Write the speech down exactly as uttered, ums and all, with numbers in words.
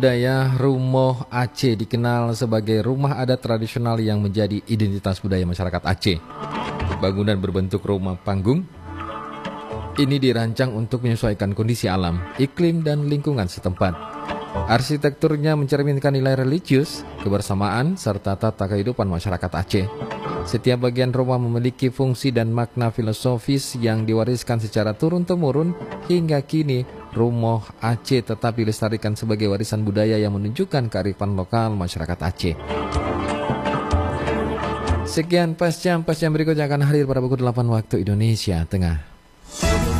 Budaya Rumoh Aceh dikenal sebagai rumah adat tradisional yang menjadi identitas budaya masyarakat Aceh. Bangunan berbentuk rumah panggung ini dirancang untuk menyesuaikan kondisi alam, iklim, dan lingkungan setempat. Arsitekturnya mencerminkan nilai religius, kebersamaan, serta tata kehidupan masyarakat Aceh. Setiap bagian rumah memiliki fungsi dan makna filosofis yang diwariskan secara turun-temurun hingga kini. Rumoh Aceh tetap dilestarikan sebagai warisan budaya yang menunjukkan kearifan lokal masyarakat Aceh. Sekian pas jam, pas jam berikutnya akan hadir pada pukul delapan waktu Indonesia Tengah.